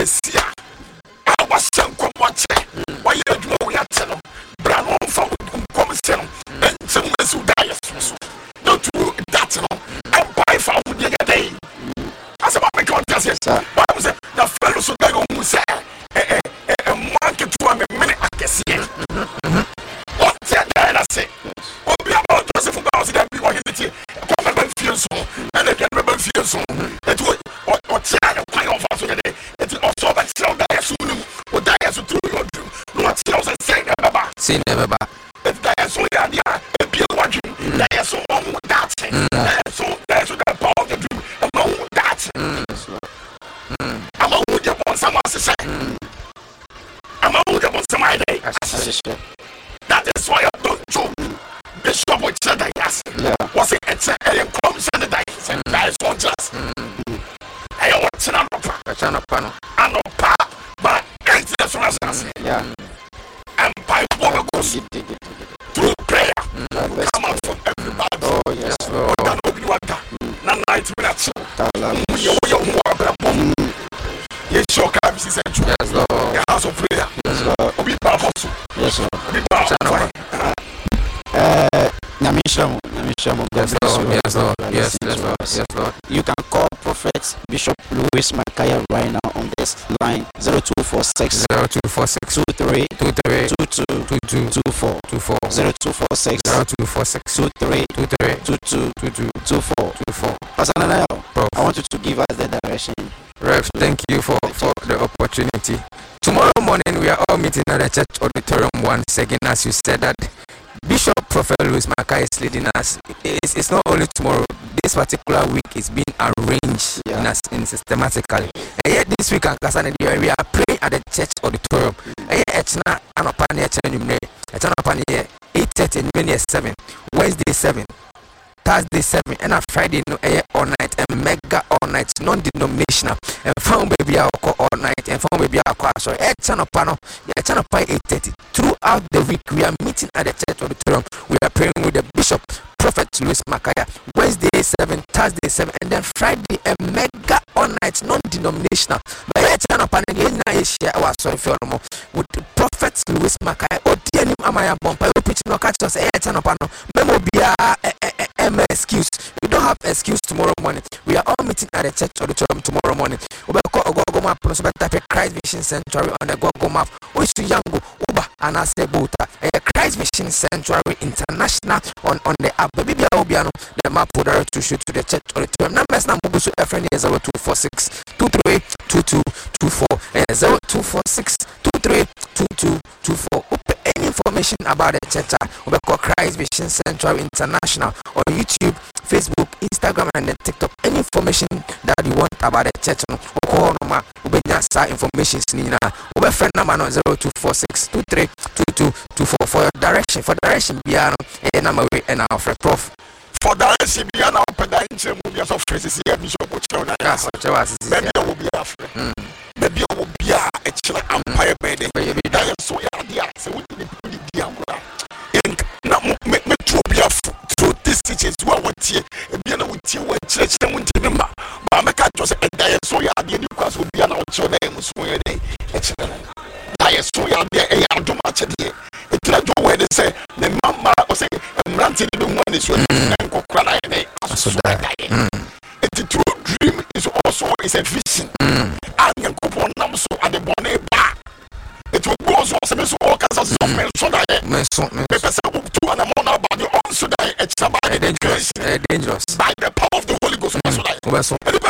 Esia. I was sent come watch. Why you do we are telling? Brown from come sell. And some who die. Not to that Empire found the other day. As a man contest, yes, sir. But I was the fellows who say a market to a minute. I can see it. What did I say? What be about Joseph Bowser that we want to come feel so and they can remember feel so. It would or try to find off today. It's also about slow die soon or die as through your dream. Not else and say never. See never. If they are so young, and be watching, they are so on with that. So that's what the power of the dream. Among that. Among with your one someone to say. Among with your one some day. That is why I don't joke. Bishop would say that yes. Was it a comes and the dice and that is one just. I want to know. I know pa, but it's just what I say. And by what goes through prayer. Come out from everybody. Oh, yes, Lord. Not 9 minutes. Yes, your camp is essential. Yes, Lord. The house of prayer. Yes, Lord. Be powerful. Yes, Lord. Be powerful. Yes, Lord. Yes, Lord. Yes, Lord. Yes, Lord. You can call Prophet Bishop Louis Makaya right now on this line 0246 0246 23 23 22 22 24 24 0246 0246 23 23 22 22 24 24. Pastor Nanayo, Prof. I want you to give us the direction. Rev, thank you for the opportunity. Tomorrow morning we are all meeting at the church auditorium once again, as you said that Bishop Prophet Louis Makaya is leading us. It's not only tomorrow. This particular week is being arranged in systematically. And yet this week we are praying at the church auditorium. And yet it's not an opinion. It's an opinion 8:30 and 7. Wednesday 7. Thursday 7 and a Friday no air all night and mega all night non-denominational and found baby all night and found baby all so a channel panel 8:30 throughout the week. We are meeting at the church auditorium. We are praying with the Bishop Prophet Louis Makaya. Wednesday 7, Thursday 7, and then Friday a mega all night non-denominational. But a channel panel share our soul with the Prophet Louis Makaya or DNM Amaya Bompa preaching no catch us a channel panel memo be excuse. We don't have excuse tomorrow morning. We are all meeting at the church auditorium tomorrow morning. We will call Google Map. We will type Christ Vision Sanctuary on the Google Map. We should Yango Uba and Asebota. Christ Vision Sanctuary International on the app. Baby Obiano. The map will direct to shoot to the church auditorium. Numbers now move to FNA 0246 23 22 24 and 0246 23 22 24. Any information about the church, we will call Christ Vision Sanctuary International on YouTube, Facebook, Instagram, and then TikTok. Any information that you want about the church, we call we information. We will friend number 0246 23 22 24 for your direction. For direction, beyond a number and our friend Prof. For direction, beyond our pedagogician, we are so phrases here. Bishop maybe I will be after. Maybe I will be a empire baby. I am so young. So we need to be now make me through this teachings who are what here and be with you when church and went to remember. But I make a just a diet so you are the because will be an out your name so you diet so you are there and you do much here. It's like where they say the mama or say I'm ranting the one is your and go cry so die. It's a true dream is also is a vision. And you go on them so at the bonnet bar. It will go so as all kinds of men so that papers are to an amount about the own so that it's about dangerous by the power of the Holy Ghost. So that